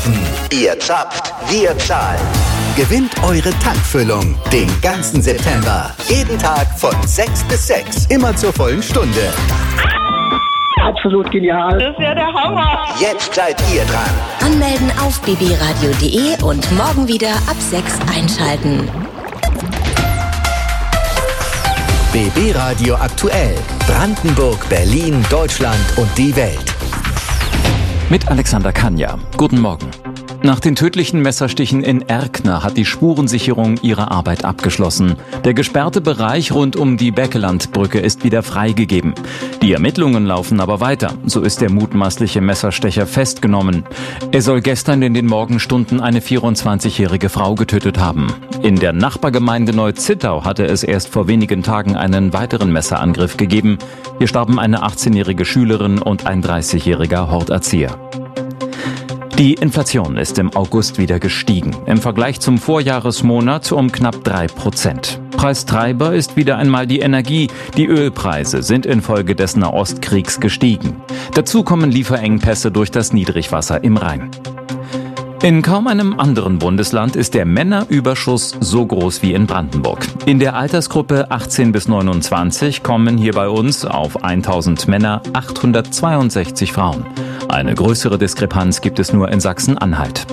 Zapfen. Ihr zapft, wir zahlen. Gewinnt eure Tankfüllung den ganzen September. Jeden Tag von 6 bis 6. Immer zur vollen Stunde. Absolut genial. Das ist ja der Hammer. Jetzt seid ihr dran. Anmelden auf bbradio.de und morgen wieder ab 6 einschalten. BB Radio aktuell. Brandenburg, Berlin, Deutschland und die Welt. Mit Alexander Kanja. Guten Morgen. Nach den tödlichen Messerstichen in Erkner hat die Spurensicherung ihre Arbeit abgeschlossen. Der gesperrte Bereich rund um die Beckelandbrücke ist wieder freigegeben. Die Ermittlungen laufen aber weiter. So ist der mutmaßliche Messerstecher festgenommen. Er soll gestern in den Morgenstunden eine 24-jährige Frau getötet haben. In der Nachbargemeinde Neu-Zittau hatte es erst vor wenigen Tagen einen weiteren Messerangriff gegeben. Hier starben eine 18-jährige Schülerin und ein 30-jähriger Horterzieher. Die Inflation ist im August wieder gestiegen. Im Vergleich zum Vorjahresmonat um knapp 3%. Preistreiber ist wieder einmal die Energie. Die Ölpreise sind infolge des Nahostkriegs gestiegen. Dazu kommen Lieferengpässe durch das Niedrigwasser im Rhein. In kaum einem anderen Bundesland ist der Männerüberschuss so groß wie in Brandenburg. In der Altersgruppe 18 bis 29 kommen hier bei uns auf 1000 Männer 862 Frauen. Eine größere Diskrepanz gibt es nur in Sachsen-Anhalt.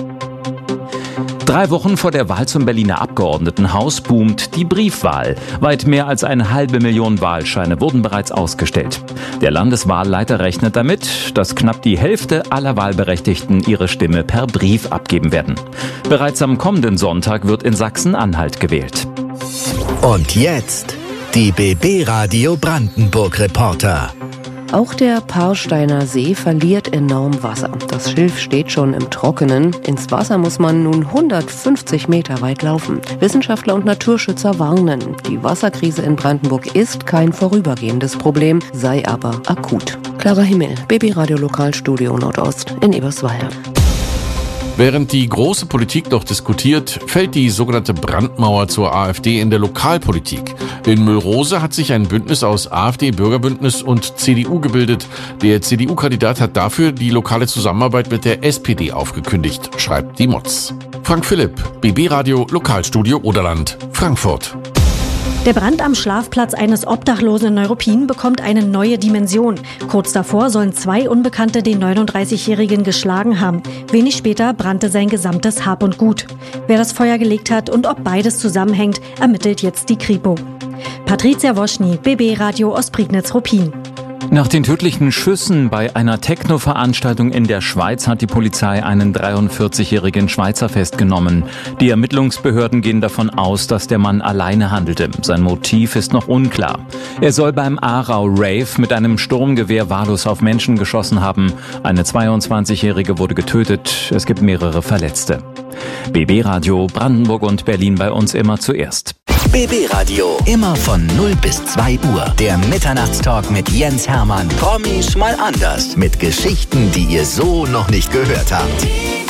3 Wochen vor der Wahl zum Berliner Abgeordnetenhaus boomt die Briefwahl. Weit mehr als 500.000 Wahlscheine wurden bereits ausgestellt. Der Landeswahlleiter rechnet damit, dass knapp die Hälfte aller Wahlberechtigten ihre Stimme per Brief abgeben werden. Bereits am kommenden Sonntag wird in Sachsen-Anhalt gewählt. Und jetzt die BB Radio Brandenburg Reporter. Auch der Paarsteiner See verliert enorm Wasser. Das Schilf steht schon im Trockenen. Ins Wasser muss man nun 150 Meter weit laufen. Wissenschaftler und Naturschützer warnen. Die Wasserkrise in Brandenburg ist kein vorübergehendes Problem, sei aber akut. Clara Himmel, BB Radio Lokalstudio Nordost in Eberswalde. Während die große Politik noch diskutiert, fällt die sogenannte Brandmauer zur AfD in der Lokalpolitik. In Müllrose hat sich ein Bündnis aus AfD, Bürgerbündnis und CDU gebildet. Der CDU-Kandidat hat dafür die lokale Zusammenarbeit mit der SPD aufgekündigt, schreibt die Moz. Frank Philipp, BB Radio Lokalstudio Oderland, Frankfurt. Der Brand am Schlafplatz eines Obdachlosen in Neuruppin bekommt eine neue Dimension. Kurz davor sollen 2 Unbekannte den 39-Jährigen geschlagen haben. Wenig später brannte sein gesamtes Hab und Gut. Wer das Feuer gelegt hat und ob beides zusammenhängt, ermittelt jetzt die Kripo. Patricia Woschny, BB Radio Ostprignitz-Ruppin. Nach den tödlichen Schüssen bei einer Techno-Veranstaltung in der Schweiz hat die Polizei einen 43-jährigen Schweizer festgenommen. Die Ermittlungsbehörden gehen davon aus, dass der Mann alleine handelte. Sein Motiv ist noch unklar. Er soll beim Aarau-Rave mit einem Sturmgewehr wahllos auf Menschen geschossen haben. Eine 22-jährige wurde getötet. Es gibt mehrere Verletzte. BB Radio Brandenburg und Berlin bei uns immer zuerst. BB Radio, immer von 0 bis 2 Uhr. Der Mitternachtstalk mit Jens Hermann. Promis mal anders. Mit Geschichten, die ihr so noch nicht gehört habt.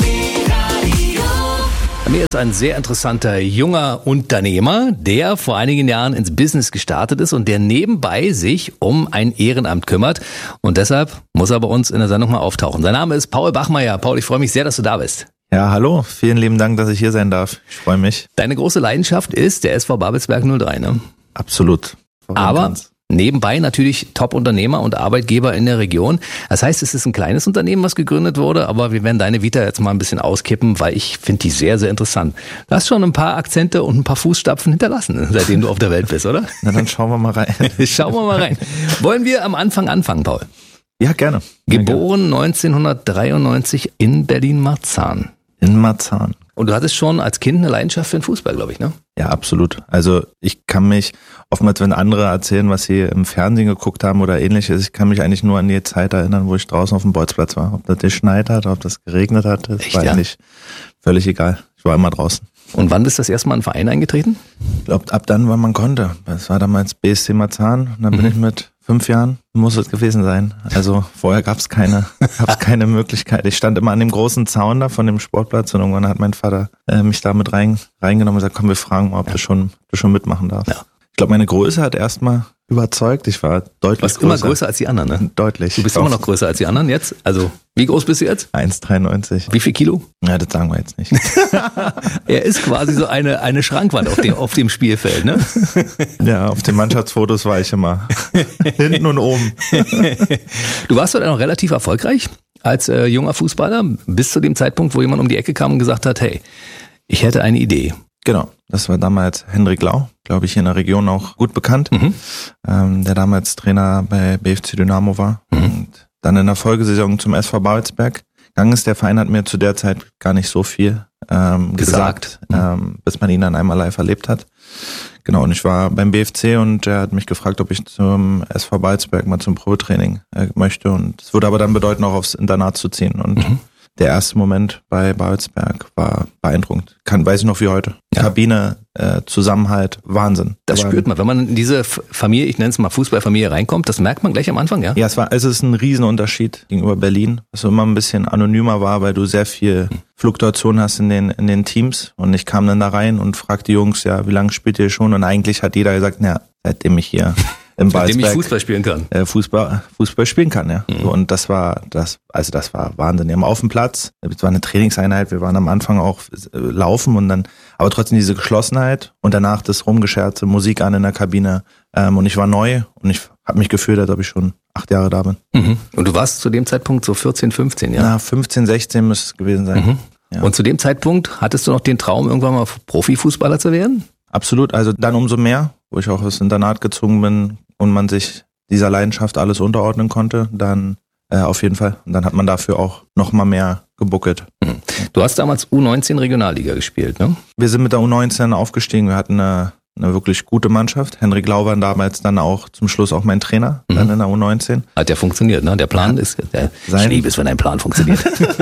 Bei mir ist ein sehr interessanter junger Unternehmer, der vor einigen Jahren ins Business gestartet ist und der nebenbei sich um ein Ehrenamt kümmert. Und deshalb muss er bei uns in der Sendung mal auftauchen. Sein Name ist Paul Bachmeier. Paul, ich freue mich sehr, dass du da bist. Ja, hallo. Vielen lieben Dank, dass ich hier sein darf. Ich freue mich. Deine große Leidenschaft ist der SV Babelsberg 03, ne? Absolut. Aber nebenbei natürlich Top-Unternehmer und Arbeitgeber in der Region. Das heißt, es ist ein kleines Unternehmen, was gegründet wurde, aber wir werden deine Vita jetzt mal ein bisschen auskippen, weil ich finde die sehr, sehr interessant. Du hast schon ein paar Akzente und ein paar Fußstapfen hinterlassen, seitdem du auf der Welt bist, oder? Na, dann schauen wir mal rein. Schauen wir mal rein. Wollen wir am Anfang anfangen, Paul? Ja, gerne. Geboren 1993 in Berlin-Marzahn. In Marzahn. Und du hattest schon als Kind eine Leidenschaft für den Fußball, glaube ich, ne? Ja, absolut. Also ich kann mich, oftmals wenn andere erzählen, was sie im Fernsehen geguckt haben oder ähnliches, ich kann mich eigentlich nur an die Zeit erinnern, wo ich draußen auf dem Bolzplatz war. Ob das geschneit hat, ob das geregnet hat, das Echt, war eigentlich völlig egal. Ich war immer draußen. Und wann bist du das erste Mal in den Verein eingetreten? Ich glaube, ab dann, wann man konnte. Das war damals BSC Marzahn. Und dann bin ich mit 5 Jahren, muss es gewesen sein. Also vorher gab's keine Möglichkeit. Ich stand immer an dem großen Zaun da von dem Sportplatz und irgendwann hat mein Vater mich da mit reingenommen und gesagt, komm, wir fragen mal, ob du schon mitmachen darfst. Ja. Ich glaube, meine Größe hat erstmal überzeugt. Ich war deutlich größer. Du warst immer größer als die anderen, ne? Deutlich. Du bist immer noch größer als die anderen jetzt? Also, wie groß bist du jetzt? 1,93. Wie viel Kilo? Ja, das sagen wir jetzt nicht. Er ist quasi so eine Schrankwand auf dem Spielfeld, ne? Ja, auf den Mannschaftsfotos war ich immer hinten und oben. Du warst doch dann noch relativ erfolgreich als junger Fußballer, bis zu dem Zeitpunkt, wo jemand um die Ecke kam und gesagt hat, hey, ich hätte eine Idee. Genau, das war damals Hendrik Lau, glaube ich, hier in der Region auch gut bekannt, der damals Trainer bei BFC Dynamo war und dann in der Folgesaison zum SV Babelsberg gegangen ist. Der Verein hat mir zu der Zeit gar nicht so viel gesagt, bis man ihn dann einmal live erlebt hat. Genau, und ich war beim BFC und er hat mich gefragt, ob ich zum SV Babelsberg mal zum Probetraining möchte, und es würde aber dann bedeuten, auch aufs Internat zu ziehen, und der erste Moment bei Babelsberg war beeindruckend. Weiß ich noch wie heute. Ja. Kabine, Zusammenhalt, Wahnsinn. Das spürt man, wenn man in diese Familie, ich nenne es mal Fußballfamilie, reinkommt, das merkt man gleich am Anfang, ja? Ja, es ist ein Riesenunterschied gegenüber Berlin, was immer ein bisschen anonymer war, weil du sehr viel Fluktuation hast in den Teams, und ich kam dann da rein und fragte die Jungs, ja, wie lange spielt ihr schon? Und eigentlich hat jeder gesagt, na, seitdem ich hier im Babelsberg, seitdem ich Fußball spielen kann. Fußball spielen kann, ja. So, und das war Wahnsinn. Wir haben auf dem Platz, es war eine Trainingseinheit, wir waren am Anfang auch laufen und dann, aber trotzdem diese Geschlossenheit und danach das Rumgescherze, Musik an in der Kabine, und ich war neu und ich habe mich gefühlt, als ob ich schon 8 Jahre da bin. Und du warst zu dem Zeitpunkt so 14, 15, ja? Na, 15, 16 müsste es gewesen sein. Ja. Und zu dem Zeitpunkt hattest du noch den Traum, irgendwann mal Profifußballer zu werden? Absolut, also dann umso mehr, wo ich auch aufs Internat gezogen bin und man sich dieser Leidenschaft alles unterordnen konnte, dann auf jeden Fall. Und dann hat man dafür auch noch mal mehr gebuckelt. Du hast damals U19 Regionalliga gespielt, ne? Wir sind mit der U19 aufgestiegen. Wir hatten eine wirklich gute Mannschaft. Hendrik Lau war damals dann auch zum Schluss auch mein Trainer, dann in der U19. Hat der funktioniert, ne? Der Plan ist, ich liebe es, wenn ein Plan funktioniert.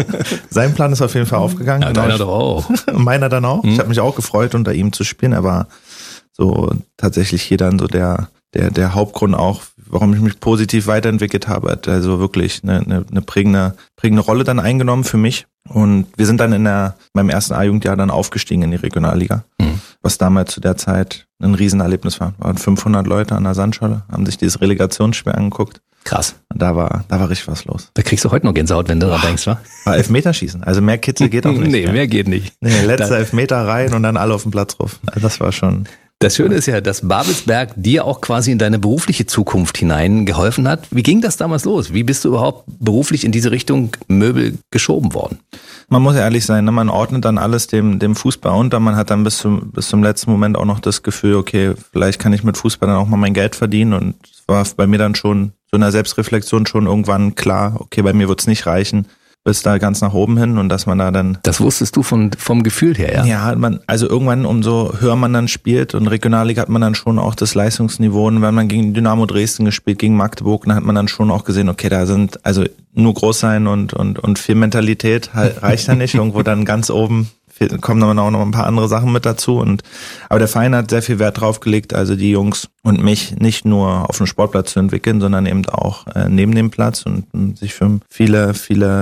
Sein Plan ist auf jeden Fall aufgegangen. Ja, deiner doch auch. Meiner dann auch. Ich habe mich auch gefreut, unter ihm zu spielen. Er war so tatsächlich hier dann so der Hauptgrund auch, warum ich mich positiv weiterentwickelt habe. Hat also wirklich eine prägende Rolle dann eingenommen für mich. Und wir sind dann beim ersten A-Jugendjahr dann aufgestiegen in die Regionalliga, was damals zu der Zeit ein Riesenerlebnis war. Waren 500 Leute an der Sandschale, haben sich dieses Relegationsspiel angeguckt. Krass. Und da war richtig was los. Da kriegst du heute noch Gänsehaut, wenn du daran denkst, wa? War Elfmeterschießen. Also mehr Kitzel geht auch nicht. Nee, mehr geht nicht. Nee, letzter Elfmeter rein und dann alle auf den Platz drauf. Also das war schon... Das Schöne ist ja, dass Babelsberg dir auch quasi in deine berufliche Zukunft hinein geholfen hat. Wie ging das damals los? Wie bist du überhaupt beruflich in diese Richtung Möbel geschoben worden? Man muss ehrlich sein, man ordnet dann alles dem Fußball unter. Man hat dann bis zum letzten Moment auch noch das Gefühl, okay, vielleicht kann ich mit Fußball dann auch mal mein Geld verdienen. Und es war bei mir dann schon so in der Selbstreflexion schon irgendwann klar, okay, bei mir wird's nicht reichen. Bis da ganz nach oben hin, und dass man da dann... Das wusstest du vom Gefühl her, ja? Ja, also irgendwann, umso höher man dann spielt, und Regionalliga hat man dann schon auch das Leistungsniveau, und wenn man gegen Dynamo Dresden gespielt, gegen Magdeburg, dann hat man dann schon auch gesehen, okay, da sind, also nur groß sein und viel Mentalität reicht ja nicht, irgendwo dann ganz oben kommen dann auch noch ein paar andere Sachen mit dazu, aber der Verein hat sehr viel Wert drauf gelegt, also die Jungs und mich nicht nur auf dem Sportplatz zu entwickeln, sondern eben auch neben dem Platz, und sich für viele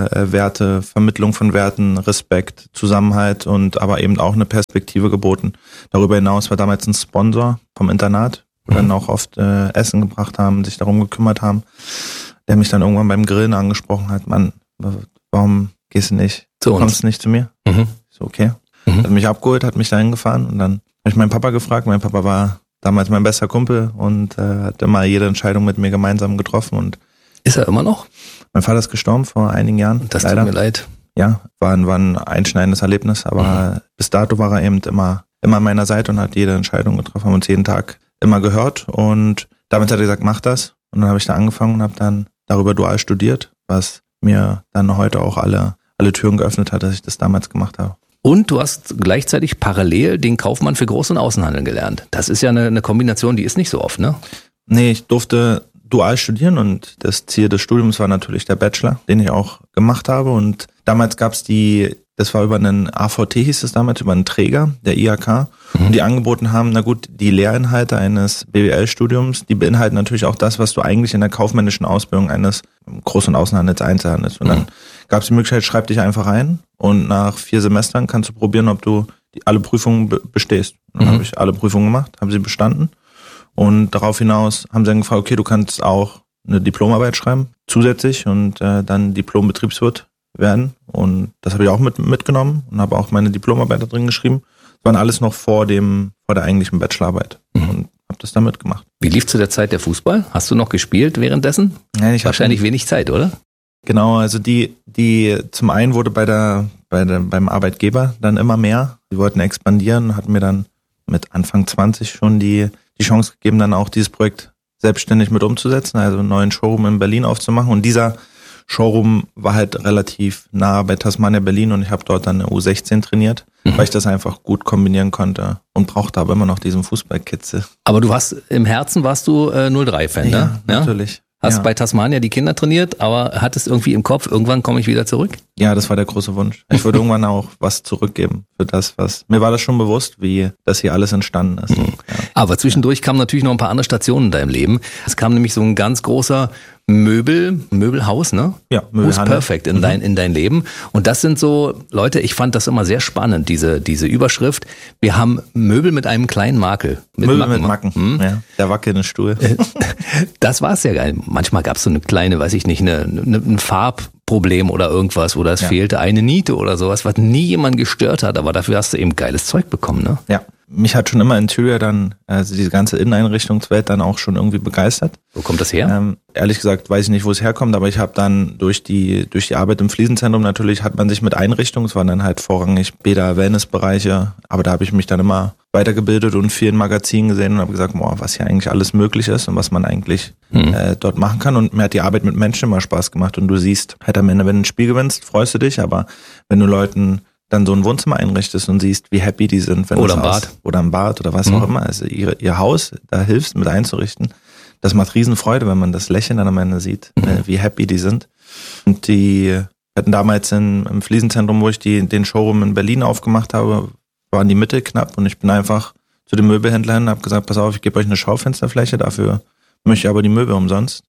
Werte, Vermittlung von Werten, Respekt, Zusammenhalt und aber eben auch eine Perspektive geboten. Darüber hinaus war damals ein Sponsor vom Internat, wo dann auch oft Essen gebracht haben, sich darum gekümmert haben, der mich dann irgendwann beim Grillen angesprochen hat, Mann, warum gehst du nicht? Kommst du nicht zu mir? So, okay. Hat mich abgeholt, hat mich dahin gefahren, und dann habe ich meinen Papa gefragt. Mein Papa war damals mein bester Kumpel und hat immer jede Entscheidung mit mir gemeinsam getroffen. Und ist er immer noch? Mein Vater ist gestorben vor einigen Jahren. Das tut mir leid. Ja, war ein einschneidendes Erlebnis, aber bis dato war er eben immer an meiner Seite und hat jede Entscheidung getroffen, haben uns jeden Tag immer gehört, und damit hat er gesagt, mach das. Und dann habe ich da angefangen und habe dann darüber dual studiert, was mir dann heute auch alle Türen geöffnet hat, dass ich das damals gemacht habe. Und du hast gleichzeitig parallel den Kaufmann für Groß- und Außenhandel gelernt. Das ist ja eine Kombination, die ist nicht so oft, ne? Nee, ich durfte dual studieren, und das Ziel des Studiums war natürlich der Bachelor, den ich auch gemacht habe. Und damals gab's das war über einen AVT, hieß es damals, über einen Träger, der IHK, und die angeboten haben, na gut, die Lehrinhalte eines BWL-Studiums, die beinhalten natürlich auch das, was du eigentlich in der kaufmännischen Ausbildung eines Groß- und Außenhandels, Einzelhandels. Und dann gab es die Möglichkeit, schreib dich einfach ein, und nach 4 Semestern kannst du probieren, ob du alle Prüfungen bestehst. Und dann habe ich alle Prüfungen gemacht, habe sie bestanden, Und darauf hinaus haben sie dann gefragt, okay, du kannst auch eine Diplomarbeit schreiben, zusätzlich und dann Diplom-Betriebswirt werden. Und das habe ich auch mitgenommen und habe auch meine Diplomarbeit da drin geschrieben. Das waren alles noch vor der eigentlichen Bachelorarbeit und habe das da mitgemacht. Wie lief zu der Zeit der Fußball? Hast du noch gespielt währenddessen? Nein, ich wahrscheinlich wenig Zeit, oder? Genau, also die zum einen wurde beim Arbeitgeber dann immer mehr. Die wollten expandieren, hatten mir dann mit Anfang 20 schon die Chance gegeben, dann auch dieses Projekt selbstständig mit umzusetzen, also einen neuen Showroom in Berlin aufzumachen. Und dieser Showroom war halt relativ nah bei Tasmania Berlin und ich habe dort dann eine U16 trainiert, weil ich das einfach gut kombinieren konnte und brauchte aber immer noch diesen Fußballkitzel. Aber im Herzen warst du 03-Fan, ne? Ja, natürlich. Hast bei Tasmania die Kinder trainiert, aber hattest irgendwie im Kopf, irgendwann komme ich wieder zurück? Ja, das war der große Wunsch. Ich würde irgendwann auch was zurückgeben für das, mir war das schon bewusst, wie das hier alles entstanden ist. Ja. Aber zwischendurch kamen natürlich noch ein paar andere Stationen in deinem Leben. Es kam nämlich so ein ganz großer Möbelhaus, ne? Ja, Möbelhandel. Perfect in dein Leben. Und das sind so, Leute, ich fand das immer sehr spannend, diese Überschrift. Wir haben Möbel mit einem kleinen Makel. Möbel mit Macken. Ja, der wackelnde Stuhl. Das war sehr geil. Manchmal gab es so eine kleine, weiß ich nicht, ein Farbproblem oder irgendwas, oder es fehlte eine Niete oder sowas, was nie jemand gestört hat, aber dafür hast du eben geiles Zeug bekommen, ne? Ja. Mich hat schon immer Interior also diese ganze Inneneinrichtungswelt dann auch schon irgendwie begeistert. Wo kommt das her? Ehrlich gesagt weiß ich nicht, wo es herkommt, aber ich habe dann durch die Arbeit im Fliesenzentrum natürlich hat man sich mit Einrichtungen, es waren dann halt vorrangig Bäder-Wellnessbereiche, aber da habe ich mich dann immer weitergebildet und viel in Magazinen gesehen und habe gesagt, was hier eigentlich alles möglich ist und was man eigentlich dort machen kann. Und mir hat die Arbeit mit Menschen immer Spaß gemacht und du siehst halt am Ende, wenn du ein Spiel gewinnst, freust du dich, aber wenn du Leuten dann so ein Wohnzimmer einrichtest und siehst, wie happy die sind. Oder ein Bad. Oder ein Bad oder was auch immer. Also ihr Haus, da hilfst mit einzurichten. Das macht Riesenfreude, wenn man das Lächeln dann am Ende sieht, wie happy die sind. Und die hatten damals im Fliesenzentrum, wo ich den Showroom in Berlin aufgemacht habe, waren die Mittel knapp und ich bin einfach zu dem Möbelhändler hin und habe gesagt, pass auf, ich gebe euch eine Schaufensterfläche, dafür möchte ich aber die Möbel umsonst.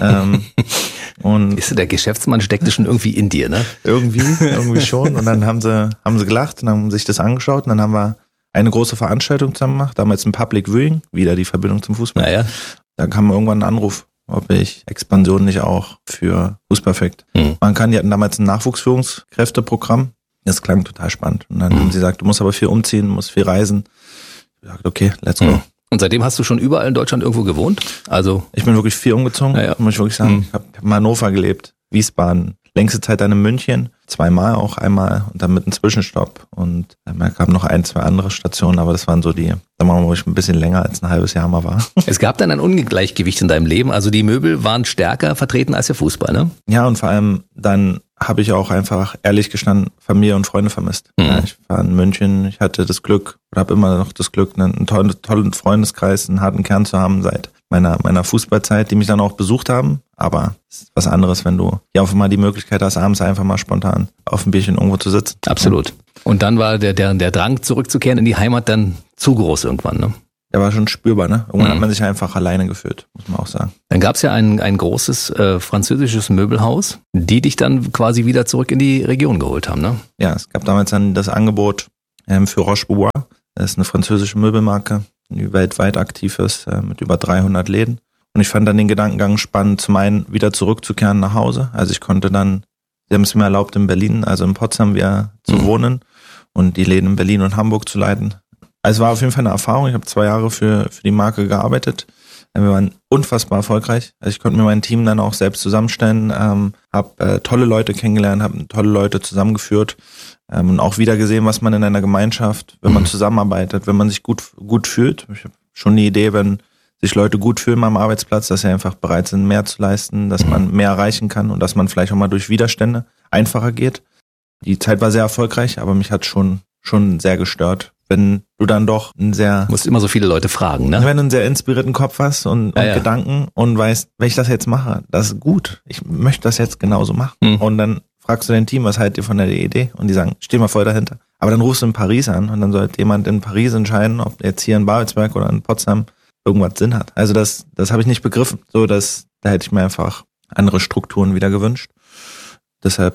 Und der Geschäftsmann steckte schon irgendwie in dir, ne? Irgendwie schon. Und dann haben sie gelacht und haben sich das angeschaut und dann haben wir eine große Veranstaltung zusammen gemacht, damals ein Public Viewing, wieder die Verbindung zum Fußball. Naja. Da kam irgendwann ein Anruf, ob ich Expansion nicht auch für Fußperfekt machen kann. Die hatten damals ein Nachwuchsführungskräfteprogramm. Das klang total spannend. Und dann haben sie gesagt, du musst aber viel umziehen, musst viel reisen. Ich gesagt, okay, let's go. Und seitdem hast du schon überall in Deutschland irgendwo gewohnt? Also ich bin wirklich viel umgezogen, muss ich wirklich sagen. Ich habe in Hannover gelebt, Wiesbaden, längste Zeit dann in München, 2-mal auch, einmal und dann mit einem Zwischenstopp. Und da kamen noch 1-2 andere Stationen, aber das waren so da waren wir ein bisschen länger als ein halbes Jahr mal war. Es gab dann ein Ungleichgewicht in deinem Leben, also die Möbel waren stärker vertreten als der Fußball, ne? Ja, und vor allem dann habe ich auch einfach, ehrlich gestanden, Familie und Freunde vermisst. Ja, ich war in München, ich hatte das Glück oder habe immer noch das Glück, einen tollen Freundeskreis, einen harten Kern zu haben seit meiner Fußballzeit, die mich dann auch besucht haben. Aber es ist was anderes, wenn du hier auf einmal die Möglichkeit hast, abends einfach mal spontan auf dem Bierchen irgendwo zu sitzen. Absolut. Und dann war der Drang zurückzukehren in die Heimat dann zu groß irgendwann, ne? Der war schon spürbar, ne? Irgendwann hat man sich einfach alleine gefühlt, muss man auch sagen. Dann gab es ja ein großes französisches Möbelhaus, die dich dann quasi wieder zurück in die Region geholt haben, ne? Ja, es gab damals dann das Angebot für Roche-Bobois. Das ist eine französische Möbelmarke, die weltweit aktiv ist, mit über 300 Läden. Und ich fand dann den Gedankengang spannend, zum einen wieder zurückzukehren nach Hause. Also ich konnte dann, sie haben es mir erlaubt, in Berlin, also in Potsdam wieder zu wohnen und die Läden in Berlin und Hamburg zu leiten. Also es war auf jeden Fall eine Erfahrung. Ich habe 2 Jahre für die Marke gearbeitet. Wir waren unfassbar erfolgreich. Also ich konnte mir mein Team dann auch selbst zusammenstellen, habe tolle Leute kennengelernt, habe tolle Leute zusammengeführt und auch wieder gesehen, was man in einer Gemeinschaft, wenn man zusammenarbeitet, wenn man sich gut fühlt. Ich habe schon die Idee, wenn sich Leute gut fühlen am Arbeitsplatz, dass sie einfach bereit sind, mehr zu leisten, dass man mehr erreichen kann und dass man vielleicht auch mal durch Widerstände einfacher geht. Die Zeit war sehr erfolgreich, aber mich hat schon sehr gestört, wenn du dann doch Du musst immer so viele Leute fragen, ne? Wenn du einen sehr inspirierten Kopf hast und Gedanken und weißt, wenn ich das jetzt mache, das ist gut. Ich möchte das jetzt genauso machen. Und dann fragst du dein Team, was haltet ihr von der Idee? Und die sagen, steh mal voll dahinter. Aber dann rufst du in Paris an und dann sollte jemand in Paris entscheiden, ob jetzt hier in Babelsberg oder in Potsdam irgendwas Sinn hat. Also das habe ich nicht begriffen. Da hätte ich mir einfach andere Strukturen wieder gewünscht. Deshalb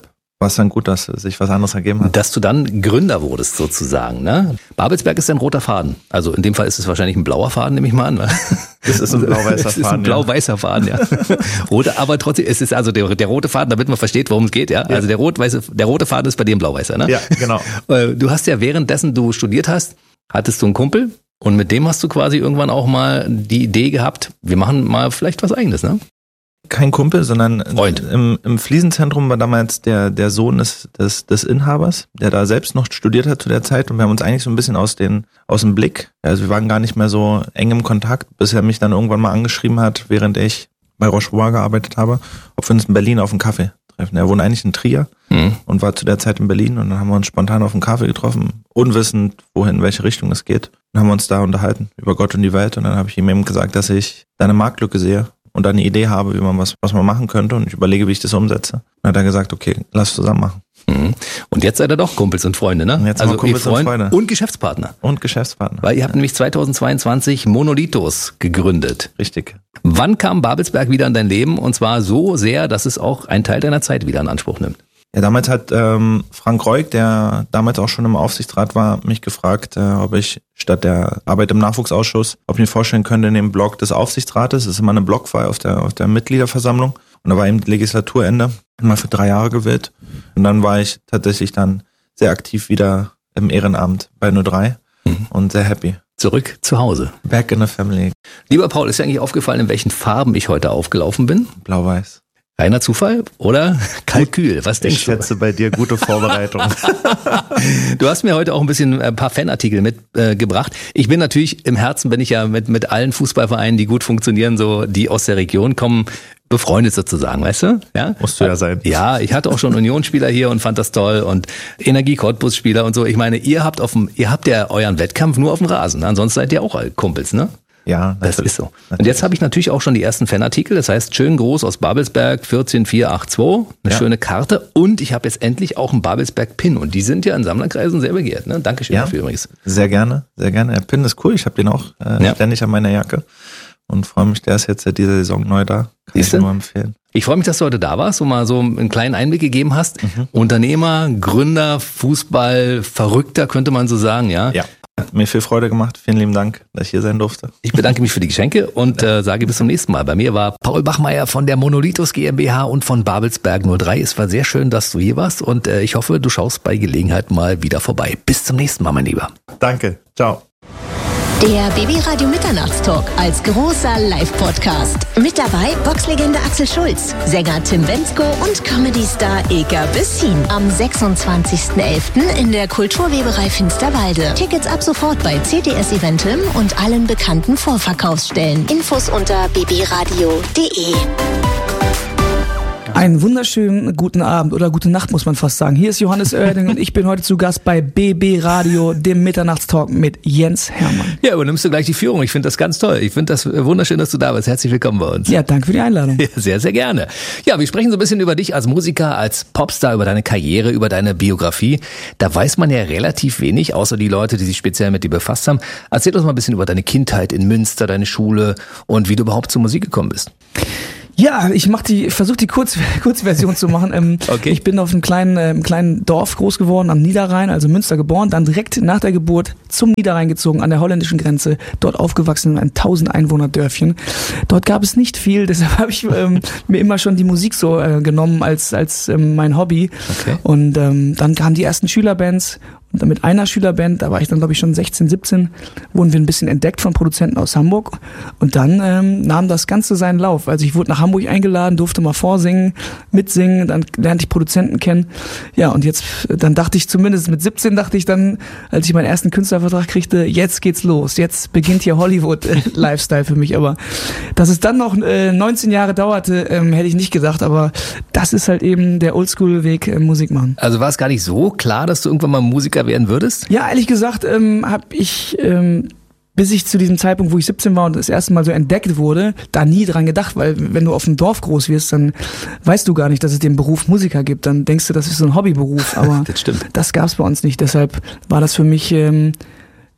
war es dann gut, dass sich was anderes ergeben hat. Dass du dann Gründer wurdest sozusagen, ne? Babelsberg ist ein roter Faden. Also in dem Fall ist es wahrscheinlich ein blauer Faden, nehme ich mal an. Ne? Das ist ein blau-weißer Faden. Es ist ein blau-weißer Faden, ja. Rote, aber trotzdem, es ist also der rote Faden, damit man versteht, worum es geht, ja. Also der rote Faden ist bei dir ein blau-weißer, ne? Ja, genau. Du hast ja währenddessen du studiert hast, hattest du einen Kumpel und mit dem hast du quasi irgendwann auch mal die Idee gehabt, wir machen mal vielleicht was Eigenes, ne? Kein Kumpel, sondern Freund. Im Fliesenzentrum war damals der Sohn des Inhabers, der da selbst noch studiert hat zu der Zeit, und wir haben uns eigentlich so ein bisschen aus dem Blick, also wir waren gar nicht mehr so eng im Kontakt, bis er mich dann irgendwann mal angeschrieben hat, während ich bei Roche-Bois gearbeitet habe, ob wir uns in Berlin auf einen Kaffee treffen. Er wohnt eigentlich in Trier und war zu der Zeit in Berlin, und dann haben wir uns spontan auf einen Kaffee getroffen, unwissend, in welche Richtung es geht. Dann haben wir uns da unterhalten über Gott und die Welt, und dann habe ich ihm eben gesagt, dass ich da eine Marktlücke sehe und eine Idee habe, wie man was man machen könnte, und ich überlege, wie ich das umsetze. Dann hat er gesagt, okay, lass zusammen machen. Und jetzt seid ihr doch Kumpels und Freunde, ne? Und jetzt sind wir Kumpels und Freunde. Und Geschäftspartner. Weil ihr habt nämlich 2022 Monolithos gegründet. Richtig. Wann kam Babelsberg wieder in dein Leben? Und zwar so sehr, dass es auch einen Teil deiner Zeit wieder in Anspruch nimmt. Ja, damals hat Frank Reuk, der damals auch schon im Aufsichtsrat war, mich gefragt, ob ich statt der Arbeit im Nachwuchsausschuss, ob ich mir vorstellen könnte, in dem Blog des Aufsichtsrates, das ist immer eine Blockwahl auf der Mitgliederversammlung, und da war eben Legislaturende, mal für 3 Jahre gewählt, und dann war ich tatsächlich dann sehr aktiv wieder im Ehrenamt bei 03 und sehr happy. Zurück zu Hause. Back in the family. Lieber Paul, ist dir eigentlich aufgefallen, in welchen Farben ich heute aufgelaufen bin? Blau-weiß. Reiner Zufall oder Kalkül? Was denkst du? Ich schätze bei dir gute Vorbereitung. Du hast mir heute auch ein paar Fanartikel mitgebracht. Ich bin natürlich, im Herzen bin ich ja mit allen Fußballvereinen, die gut funktionieren, so die aus der Region kommen, befreundet sozusagen, weißt du? Ja? Musst du ja sein. Ja, ich hatte auch schon Unionsspieler hier und fand das toll, und Energie-Cottbus-Spieler und so. Ich meine, ihr habt ja euren Wettkampf nur auf dem Rasen, ansonsten seid ihr auch Kumpels, ne? Ja, das ist so. Und jetzt habe ich natürlich auch schon die ersten Fanartikel, das heißt schön groß aus Babelsberg 14482, eine schöne Karte, und ich habe jetzt endlich auch einen Babelsberg-Pin, und die sind ja in Sammlerkreisen sehr begehrt, ne? Dankeschön dafür übrigens. Sehr gerne, sehr gerne. Der Pin ist cool, ich habe den auch ständig an meiner Jacke und freue mich, der ist jetzt seit dieser Saison neu da. Kann ich nur empfehlen. Ich freue mich, dass du heute da warst und mal so einen kleinen Einblick gegeben hast. Unternehmer, Gründer, Fußball, Verrückter könnte man so sagen, ja? Ja. Hat mir viel Freude gemacht. Vielen lieben Dank, dass ich hier sein durfte. Ich bedanke mich für die Geschenke und sage bis zum nächsten Mal. Bei mir war Paul Bachmeier von der Monolithos GmbH und von Babelsberg 03. Es war sehr schön, dass du hier warst, und ich hoffe, du schaust bei Gelegenheit mal wieder vorbei. Bis zum nächsten Mal, mein Lieber. Danke. Ciao. Der BB-Radio Mitternachtstalk als großer Live-Podcast. Mit dabei Boxlegende Axel Schulz, Sänger Tim Bendzko und Comedy-Star Ilka Bessin. Am 26.11. in der Kulturweberei Finsterwalde. Tickets ab sofort bei CTS Eventim und allen bekannten Vorverkaufsstellen. Infos unter bbradio.de. Einen wunderschönen guten Abend oder gute Nacht, muss man fast sagen. Hier ist Johannes Oerding und ich bin heute zu Gast bei BB Radio, dem Mitternachtstalk mit Jens Hermann. Ja, übernimmst du gleich die Führung. Ich finde das ganz toll. Ich finde das wunderschön, dass du da bist. Herzlich willkommen bei uns. Ja, danke für die Einladung. Ja, sehr, sehr gerne. Ja, wir sprechen so ein bisschen über dich als Musiker, als Popstar, über deine Karriere, über deine Biografie. Da weiß man ja relativ wenig, außer die Leute, die sich speziell mit dir befasst haben. Erzähl uns mal ein bisschen über deine Kindheit in Münster, deine Schule und wie du überhaupt zur Musik gekommen bist. Ja, ich versuche die Kurzversion zu machen. Okay. Ich bin auf einem kleinen Dorf groß geworden, am Niederrhein, also Münster geboren, dann direkt nach der Geburt zum Niederrhein gezogen, an der holländischen Grenze, dort aufgewachsen in einem 1000-Einwohner-Dörfchen. Dort gab es nicht viel, deshalb habe ich mir immer schon die Musik so genommen als mein Hobby. Okay. Und dann kamen die ersten Schülerbands. Und dann mit einer Schülerband, da war ich dann glaube ich schon 16, 17, wurden wir ein bisschen entdeckt von Produzenten aus Hamburg. Und dann nahm das Ganze seinen Lauf. Also ich wurde nach Hamburg eingeladen, durfte mal vorsingen, mitsingen, dann lernte ich Produzenten kennen. Ja, und jetzt, dann dachte ich zumindest mit 17, dachte ich dann, als ich meinen ersten Künstlervertrag kriegte, jetzt geht's los, jetzt beginnt hier Hollywood-Lifestyle für mich. Aber dass es dann noch 19 Jahre dauerte, hätte ich nicht gedacht. Aber das ist halt eben der Oldschool-Weg, Musik machen. Also war es gar nicht so klar, dass du irgendwann mal Musiker werden würdest? Ja, ehrlich gesagt habe ich, bis ich zu diesem Zeitpunkt, wo ich 17 war und das erste Mal so entdeckt wurde, da nie dran gedacht, weil wenn du auf dem Dorf groß wirst, dann weißt du gar nicht, dass es den Beruf Musiker gibt. Dann denkst du, das ist so ein Hobbyberuf, aber das stimmt. Das gab es bei uns nicht. Deshalb war das für mich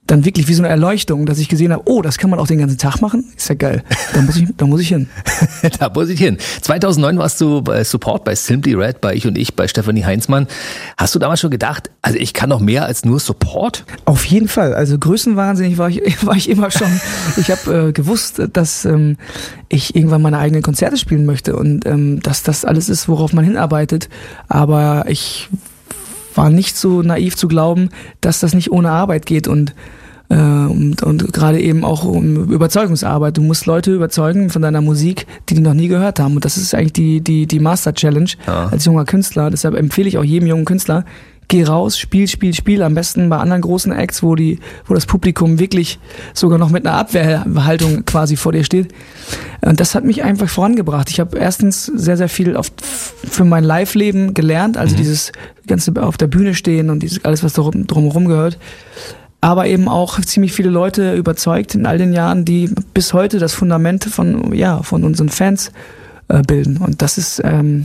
dann wirklich wie so eine Erleuchtung, dass ich gesehen habe, oh, das kann man auch den ganzen Tag machen. Ist ja geil. Da muss ich hin. Da muss ich hin. 2009 warst du bei Support bei Simply Red, bei Ich und Ich, bei Stefanie Heinzmann. Hast du damals schon gedacht, also ich kann noch mehr als nur Support? Auf jeden Fall. Also größenwahnsinnig war ich immer schon. Ich habe gewusst, dass ich irgendwann meine eigenen Konzerte spielen möchte und dass das alles ist, worauf man hinarbeitet. Aber ich war nicht so naiv zu glauben, dass das nicht ohne Arbeit geht und gerade eben auch um Überzeugungsarbeit. Du musst Leute überzeugen von deiner Musik, die noch nie gehört haben. Und das ist eigentlich die Master Challenge als junger Künstler. Deshalb empfehle ich auch jedem jungen Künstler, geh raus, spiel, am besten bei anderen großen Acts, wo das Publikum wirklich sogar noch mit einer Abwehrhaltung quasi vor dir steht. Und das hat mich einfach vorangebracht. Ich habe erstens sehr, sehr viel für mein Live-Leben gelernt, also dieses ganze auf der Bühne stehen und dieses alles, was drumherum gehört. Aber eben auch ziemlich viele Leute überzeugt in all den Jahren, die bis heute das Fundament von unseren Fans bilden. Und das ist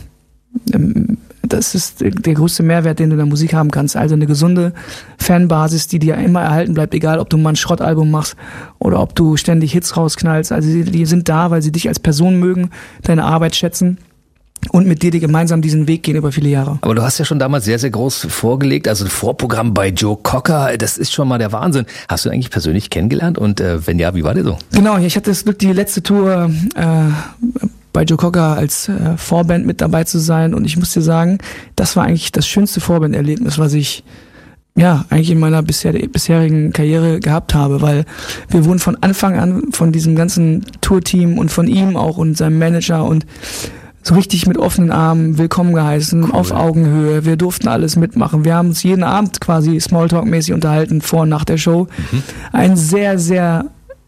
der größte Mehrwert, den du in der Musik haben kannst. Also eine gesunde Fanbasis, die dir immer erhalten bleibt, egal ob du mal ein Schrottalbum machst oder ob du ständig Hits rausknallst. Also die sind da, weil sie dich als Person mögen, deine Arbeit schätzen und mit dir gemeinsam diesen Weg gehen über viele Jahre. Aber du hast ja schon damals sehr, sehr groß vorgelegt, also ein Vorprogramm bei Joe Cocker, das ist schon mal der Wahnsinn. Hast du ihn eigentlich persönlich kennengelernt und wenn ja, wie war der so? Genau, ich hatte das Glück, die letzte Tour bei Joe Cocker als Vorband mit dabei zu sein und ich muss dir sagen, das war eigentlich das schönste Vorbanderlebnis, was ich eigentlich in meiner bisherigen Karriere gehabt habe, weil wir wurden von Anfang an von diesem ganzen Tourteam und von ihm auch und seinem Manager und so richtig mit offenen Armen willkommen geheißen, cool. Auf Augenhöhe. Wir durften alles mitmachen. Wir haben uns jeden Abend quasi Smalltalk-mäßig unterhalten, vor und nach der Show. Ein sehr, sehr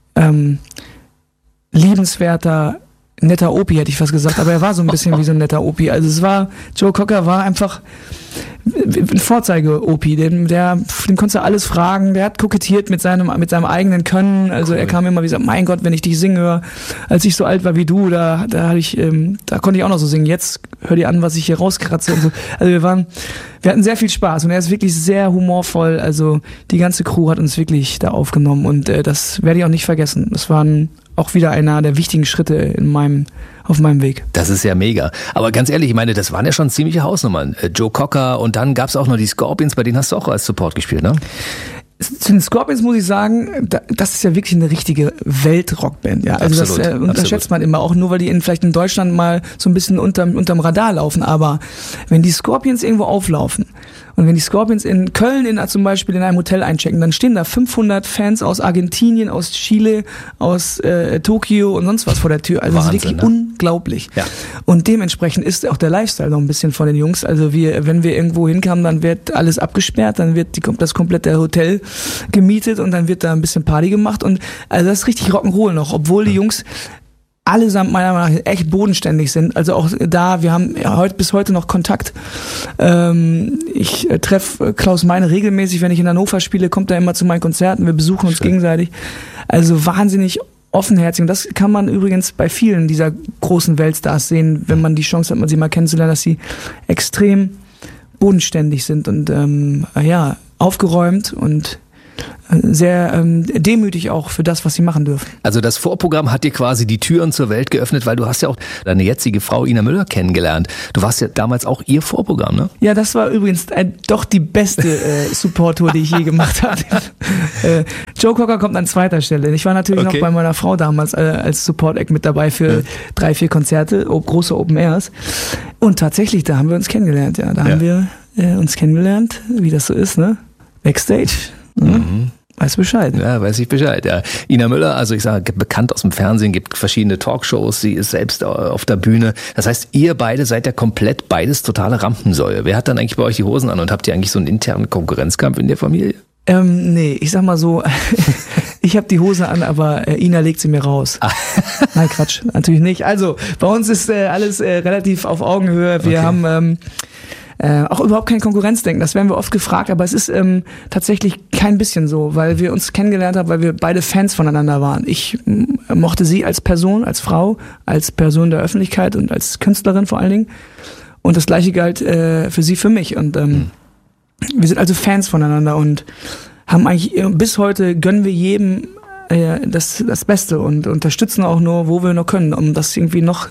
liebenswerter, netter Opi, hätte ich fast gesagt. Aber er war so ein bisschen wie so ein netter Opi. Also Joe Cocker war einfach ein Vorzeige-Opi, dem konntest du alles fragen, der hat kokettiert mit seinem eigenen Können, also cool. Er kam immer wie gesagt, mein Gott, wenn ich dich singen höre, als ich so alt war wie du, da konnte ich auch noch so singen, jetzt hör dir an, was ich hier rauskratze und so. Also wir hatten sehr viel Spaß und er ist wirklich sehr humorvoll, also die ganze Crew hat uns wirklich da aufgenommen und das werde ich auch nicht vergessen. Das war auch wieder einer der wichtigen Schritte auf meinem Weg. Das ist ja mega. Aber ganz ehrlich, ich meine, das waren ja schon ziemliche Hausnummern. Joe Cocker und dann gab's auch noch die Scorpions, bei denen hast du auch als Support gespielt, ne? Zu den Scorpions muss ich sagen, das ist ja wirklich eine richtige Weltrockband. Ja, also absolut, das unterschätzt man immer auch nur, weil die vielleicht in Deutschland mal so ein bisschen unterm Radar laufen. Aber wenn die Scorpions irgendwo auflaufen und wenn die Scorpions in Köln zum Beispiel in einem Hotel einchecken, dann stehen da 500 Fans aus Argentinien, aus Chile, aus Tokio und sonst was vor der Tür. Also Wahnsinn, das ist wirklich unglaublich. Ja. Und dementsprechend ist auch der Lifestyle noch ein bisschen von den Jungs. Also wenn wir irgendwo hinkamen, dann wird alles abgesperrt, dann wird das komplette Hotel gemietet und dann wird da ein bisschen Party gemacht und also das ist richtig Rock'n'Roll noch, obwohl die Jungs allesamt meiner Meinung nach echt bodenständig sind. Also auch da, wir haben bis heute noch Kontakt. Ich treffe Klaus Meine regelmäßig, wenn ich in Hannover spiele, kommt er immer zu meinen Konzerten, wir besuchen uns gegenseitig. Also wahnsinnig offenherzig und das kann man übrigens bei vielen dieser großen Weltstars sehen, wenn man die Chance hat, sie mal kennenzulernen, dass sie extrem bodenständig sind und aufgeräumt und sehr demütig auch für das, was sie machen dürfen. Also das Vorprogramm hat dir quasi die Türen zur Welt geöffnet, weil du hast ja auch deine jetzige Frau Ina Müller kennengelernt. Du warst ja damals auch ihr Vorprogramm, ne? Ja, das war übrigens doch die beste Support-Tour, die ich je gemacht habe. Joe Cocker kommt an zweiter Stelle. Ich war natürlich noch bei meiner Frau damals als Support-Act mit dabei für 3-4 Konzerte, große Open Airs. Und tatsächlich, da haben wir uns kennengelernt. Ja, da haben wir uns kennengelernt, wie das so ist, ne? Backstage. Weiß Bescheid. Ja, weiß ich Bescheid, ja. Ina Müller, also ich sage, bekannt aus dem Fernsehen, gibt verschiedene Talkshows, sie ist selbst auf der Bühne. Das heißt, ihr beide seid ja komplett beides totale Rampensäue. Wer hat dann eigentlich bei euch die Hosen an und habt ihr eigentlich so einen internen Konkurrenzkampf in der Familie? Nee, ich sag mal so, ich habe die Hose an, aber Ina legt sie mir raus. Nein, Quatsch, natürlich nicht. Also, bei uns ist alles relativ auf Augenhöhe. Wir haben auch überhaupt kein Konkurrenzdenken, das werden wir oft gefragt, aber es ist tatsächlich kein bisschen so, weil wir uns kennengelernt haben, weil wir beide Fans voneinander waren. Ich mochte sie als Person, als Frau, als Person der Öffentlichkeit und als Künstlerin vor allen Dingen und das Gleiche galt für sie, für mich und wir sind also Fans voneinander und haben eigentlich bis heute gönnen wir jedem das Beste und unterstützen auch nur, wo wir noch können, um das irgendwie noch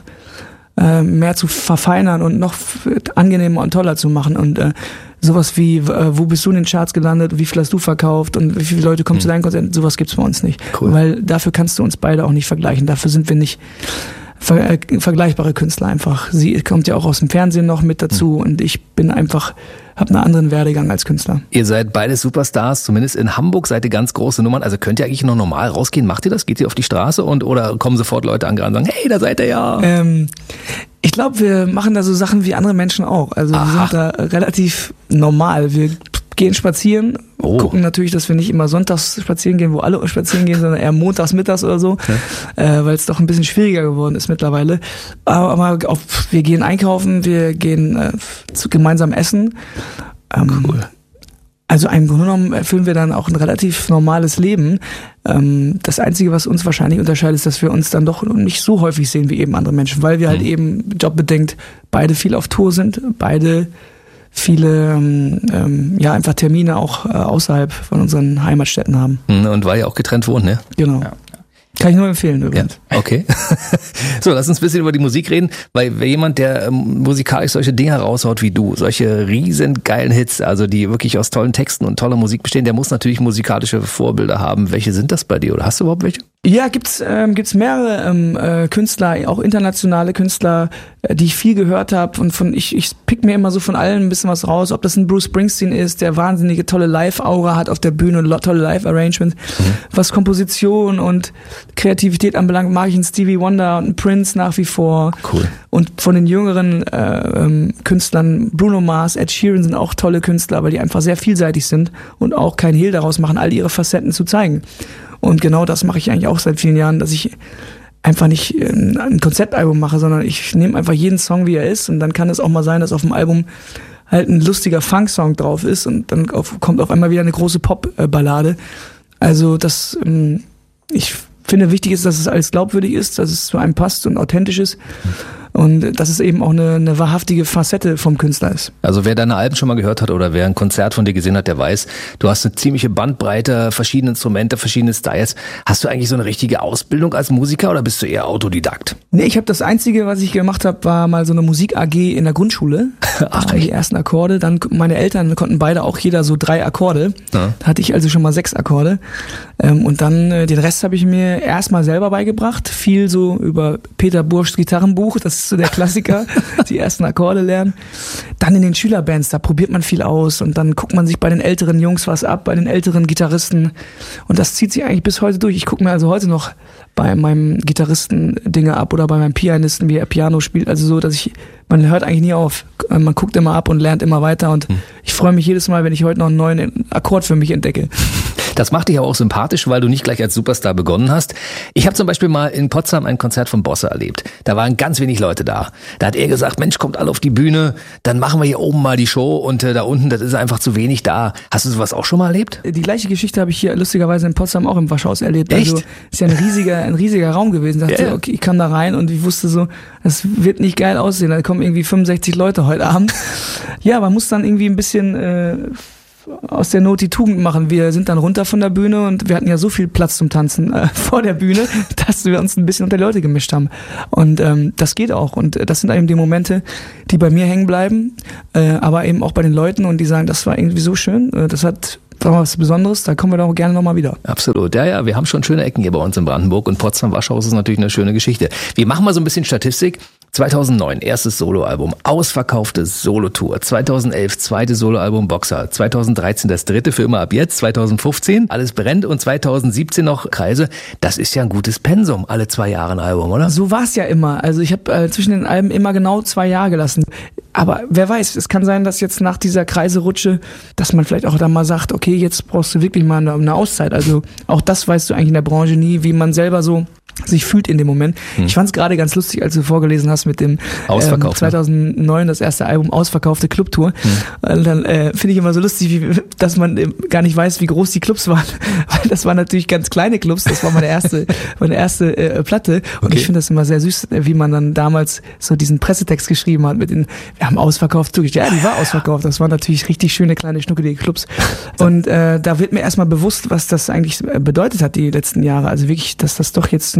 mehr zu verfeinern und noch angenehmer und toller zu machen. Und sowas wie, wo bist du in den Charts gelandet, wie viel hast du verkauft und wie viele Leute kommen zu deinen Konzerten, sowas gibt's bei uns nicht. Cool. Weil dafür kannst du uns beide auch nicht vergleichen. Dafür sind wir nicht vergleichbare Künstler einfach. Sie kommt ja auch aus dem Fernsehen noch mit dazu und ich bin einfach, habe einen anderen Werdegang als Künstler. Ihr seid beide Superstars, zumindest in Hamburg seid ihr ganz große Nummern. Also könnt ihr eigentlich noch normal rausgehen? Macht ihr das? Geht ihr auf die Straße oder kommen sofort Leute angerannt und sagen, hey, da seid ihr ja? Ich glaube, wir machen da so Sachen wie andere Menschen auch. Also wir sind da relativ normal. Wir gehen spazieren, gucken natürlich, dass wir nicht immer sonntags spazieren gehen, wo alle spazieren gehen, sondern eher montags, mittags oder so, weil es doch ein bisschen schwieriger geworden ist mittlerweile. Aber auch, wir gehen einkaufen, wir gehen gemeinsam essen. Cool. Also im Grunde genommen führen wir dann auch ein relativ normales Leben. Das Einzige, was uns wahrscheinlich unterscheidet, ist, dass wir uns dann doch nicht so häufig sehen wie eben andere Menschen, weil wir halt eben jobbedingt beide viel auf Tour sind, beide viele einfach Termine auch außerhalb von unseren Heimatstädten haben. Und weil ihr auch getrennt wohnt, ne? Genau. Ja. Kann ich nur empfehlen übrigens. Ja, okay. So, lass uns ein bisschen über die Musik reden, weil jemand, der musikalisch solche Dinge raushaut wie du, solche riesen geilen Hits, also die wirklich aus tollen Texten und toller Musik bestehen, der muss natürlich musikalische Vorbilder haben. Welche sind das bei dir oder hast du überhaupt welche? Ja, gibt's mehrere Künstler, auch internationale Künstler, die ich viel gehört habe und ich pick mir immer so von allen ein bisschen was raus, ob das ein Bruce Springsteen ist, der wahnsinnige tolle Live-Aura hat auf der Bühne und tolle Live-Arrangements, was Komposition und Kreativität anbelangt, mag ich einen Stevie Wonder und einen Prince nach wie vor. Cool. Und von den jüngeren Künstlern, Bruno Mars, Ed Sheeran sind auch tolle Künstler, weil die einfach sehr vielseitig sind und auch kein Hehl daraus machen, all ihre Facetten zu zeigen. Und genau das mache ich eigentlich auch seit vielen Jahren, dass ich einfach nicht ein Konzeptalbum mache, sondern ich nehme einfach jeden Song, wie er ist, und dann kann es auch mal sein, dass auf dem Album halt ein lustiger Funk-Song drauf ist und dann kommt auf einmal wieder eine große Pop-Ballade. Also ich finde, wichtig ist, dass es alles glaubwürdig ist, dass es zu einem passt und authentisch ist. Und dass es eben auch eine wahrhaftige Facette vom Künstler ist. Also wer deine Alben schon mal gehört hat oder wer ein Konzert von dir gesehen hat, der weiß, du hast eine ziemliche Bandbreite, verschiedene Instrumente, verschiedene Styles. Hast du eigentlich so eine richtige Ausbildung als Musiker oder bist du eher Autodidakt? Nee, ich habe das Einzige, was ich gemacht habe, war mal so eine Musik-AG in der Grundschule. Ach, die ersten Akkorde. Dann meine Eltern konnten beide auch jeder so 3 Akkorde. Ja. Da hatte ich also schon mal 6 Akkorde. Und dann den Rest habe ich mir erstmal selber beigebracht. Viel so über Peter Burschs Gitarrenbuch. Das ist so der Klassiker, die ersten Akkorde lernen. Dann in den Schülerbands, da probiert man viel aus und dann guckt man sich bei den älteren Jungs was ab, bei den älteren Gitarristen und das zieht sich eigentlich bis heute durch. Ich gucke mir also heute noch bei meinem Gitarristen Dinge ab oder bei meinem Pianisten, wie er Piano spielt, also so, dass man hört eigentlich nie auf. Man guckt immer ab und lernt immer weiter und ich freue mich jedes Mal, wenn ich heute noch einen neuen Akkord für mich entdecke. Das macht dich aber auch sympathisch, weil du nicht gleich als Superstar begonnen hast. Ich habe zum Beispiel mal in Potsdam ein Konzert von Bosse erlebt. Da waren ganz wenig Leute da. Da hat er gesagt, Mensch, kommt alle auf die Bühne, dann machen wir hier oben mal die Show und da unten, das ist einfach zu wenig da. Hast du sowas auch schon mal erlebt? Die gleiche Geschichte habe ich hier lustigerweise in Potsdam auch im Waschhaus erlebt. Echt? Also ist ja ein riesiger Raum gewesen. Da dachte, okay, ich kam da rein und ich wusste so, das wird nicht geil aussehen. Da kommen irgendwie 65 Leute heute Abend. Ja, man muss dann irgendwie ein bisschen aus der Not die Tugend machen. Wir sind dann runter von der Bühne und wir hatten ja so viel Platz zum Tanzen vor der Bühne, dass wir uns ein bisschen unter die Leute gemischt haben. Und das geht auch. Und das sind eben die Momente, die bei mir hängen bleiben, aber eben auch bei den Leuten und die sagen, das war irgendwie so schön, das war was Besonderes, da kommen wir doch gerne nochmal wieder. Absolut, ja, wir haben schon schöne Ecken hier bei uns in Brandenburg und Potsdam-Waschhaus ist natürlich eine schöne Geschichte. Wir machen mal so ein bisschen Statistik. 2009, erstes Soloalbum, ausverkaufte Solotour. 2011, zweites Soloalbum Boxer. 2013, das dritte für immer ab jetzt. 2015, alles brennt und 2017 noch Kreise. Das ist ja ein gutes Pensum, alle 2 Jahre ein Album, oder? So war es ja immer. Also ich habe zwischen den Alben immer genau 2 Jahre gelassen. Aber wer weiß, es kann sein, dass jetzt nach dieser Kreiserutsche, dass man vielleicht auch da mal sagt, okay, jetzt brauchst du wirklich mal eine Auszeit. Also auch das weißt du eigentlich in der Branche nie, wie man selber so sich fühlt in dem Moment. Ich fand es gerade ganz lustig, als du vorgelesen hast mit dem 2009 das erste Album Ausverkaufte Clubtour. Und dann finde ich immer so lustig, dass man gar nicht weiß, wie groß die Clubs waren, weil das waren natürlich ganz kleine Clubs. Das war meine erste Platte. Und ich finde das immer sehr süß, wie man dann damals so diesen Pressetext geschrieben hat mit den, wir haben ausverkauft zugestellt. Ja, die war ausverkauft. Das waren natürlich richtig schöne kleine schnuckelige Clubs. Und da wird mir erstmal bewusst, was das eigentlich bedeutet hat die letzten Jahre. Also wirklich, dass das doch jetzt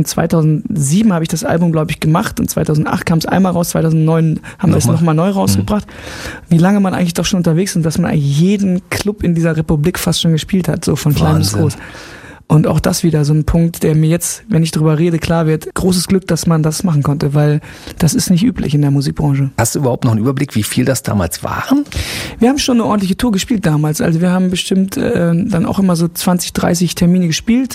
2007 habe ich das Album, glaube ich, gemacht und 2008 kam es einmal raus, 2009 haben wir es nochmal neu rausgebracht. Wie lange man eigentlich doch schon unterwegs ist und dass man eigentlich jeden Club in dieser Republik fast schon gespielt hat, so von klein bis groß. Und auch das wieder so ein Punkt, der mir jetzt, wenn ich drüber rede, klar wird, großes Glück, dass man das machen konnte, weil das ist nicht üblich in der Musikbranche. Hast du überhaupt noch einen Überblick, wie viel das damals waren? Wir haben schon eine ordentliche Tour gespielt damals. Also wir haben bestimmt dann auch immer so 20, 30 Termine gespielt.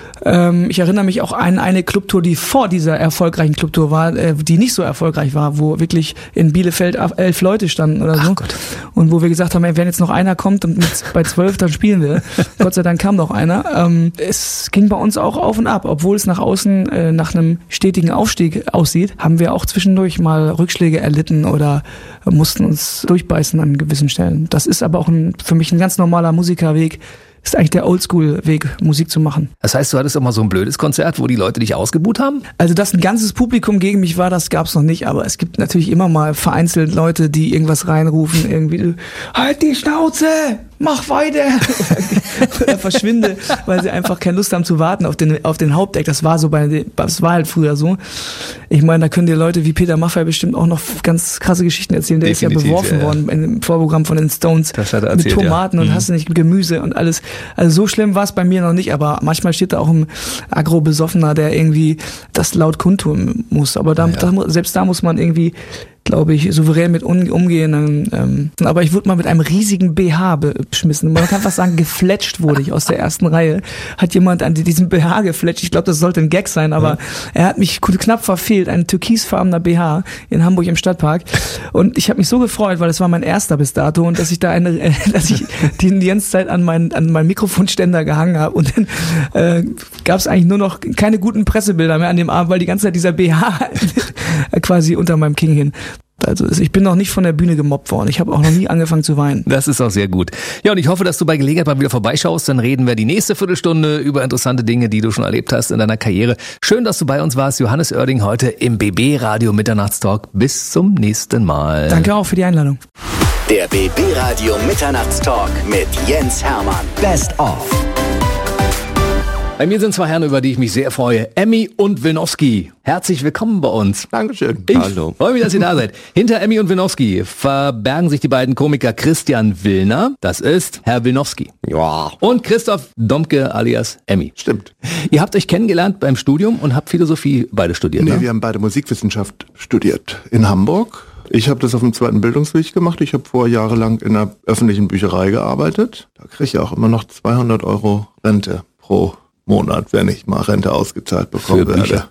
Ich erinnere mich auch an eine Clubtour, die vor dieser erfolgreichen Clubtour war, die nicht so erfolgreich war, wo wirklich in Bielefeld 11 Leute standen oder so. Gott. Und wo wir gesagt haben, ey, wenn jetzt noch einer kommt und bei 12, dann spielen wir. Gott sei Dank kam noch einer. Es ging bei uns auch auf und ab. Obwohl es nach außen nach einem stetigen Aufstieg aussieht, haben wir auch zwischendurch mal Rückschläge erlitten oder mussten uns durchbeißen an gewissen Stellen. Das ist aber auch für mich ein ganz normaler Musikerweg. Ist eigentlich der Oldschool-Weg, Musik zu machen. Das heißt, du hattest auch mal so ein blödes Konzert, wo die Leute dich ausgebuht haben? Also, dass ein ganzes Publikum gegen mich war, das gab's noch nicht. Aber es gibt natürlich immer mal vereinzelt Leute, die irgendwas reinrufen. Irgendwie, halt die Schnauze! Mach weiter! Oder verschwinde, weil sie einfach keine Lust haben zu warten auf den Hauptdeck. Das war halt früher so. Ich meine, da können dir Leute wie Peter Maffay bestimmt auch noch ganz krasse Geschichten erzählen. Der definitiv ist ja beworfen worden im Vorprogramm von den Stones. Das hat er erzählt, mit Tomaten und hast du nicht Gemüse und alles. Also so schlimm war es bei mir noch nicht, aber manchmal steht da auch ein Agro-Besoffener, der irgendwie das laut kundtun muss. Aber selbst da muss man irgendwie, glaube ich, souverän mit umgehen. Aber ich wurde mal mit einem riesigen BH beschmissen. Man kann fast sagen, gefletscht wurde ich aus der ersten Reihe. Hat jemand an diesem BH gefletscht. Ich glaube, das sollte ein Gag sein, aber er hat mich knapp verfehlt. Ein türkisfarbener BH in Hamburg im Stadtpark. Und ich habe mich so gefreut, weil es war mein erster bis dato und dass ich die ganze Zeit an meinen Mikrofonständer gehangen habe. Und dann gab es eigentlich nur noch keine guten Pressebilder mehr an dem Abend, weil die ganze Zeit dieser BH quasi unter meinem King hin. Also ich bin noch nicht von der Bühne gemobbt worden. Ich habe auch noch nie angefangen zu weinen. Das ist auch sehr gut. Ja, und ich hoffe, dass du bei Gelegenheit mal wieder vorbeischaust. Dann reden wir die nächste Viertelstunde über interessante Dinge, die du schon erlebt hast in deiner Karriere. Schön, dass du bei uns warst. Johannes Oerding heute im BB Radio Mitternachtstalk. Bis zum nächsten Mal. Danke auch für die Einladung. Der BB Radio Mitternachtstalk mit Jens Hermann. Best of. Bei mir sind zwei Herren, über die ich mich sehr freue. Emmy und Wienowski. Herzlich willkommen bei uns. Dankeschön. Hallo. Freue mich, dass ihr da seid. Hinter Emmy und Wienowski verbergen sich die beiden Komiker Christian Willner. Das ist Herr Wienowski. Ja. Und Christoph Domke alias Emmy. Stimmt. Ihr habt euch kennengelernt beim Studium und habt Philosophie beide studiert, Nee, ne? wir haben beide Musikwissenschaft studiert in Hamburg. Ich habe das auf dem zweiten Bildungsweg gemacht. Ich habe vorher jahrelang in einer öffentlichen Bücherei gearbeitet. Da kriege ich auch immer noch 200 € Rente pro Monat, wenn ich mal Rente ausgezahlt bekommen werde.